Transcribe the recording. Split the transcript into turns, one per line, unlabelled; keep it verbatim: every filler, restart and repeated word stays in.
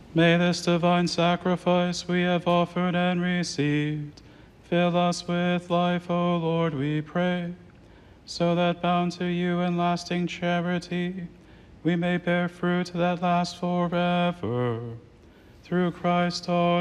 May this divine sacrifice we have offered and received fill us with life, O Lord, we pray, so that bound to you in lasting charity, we may bear fruit that lasts forever. Through Christ our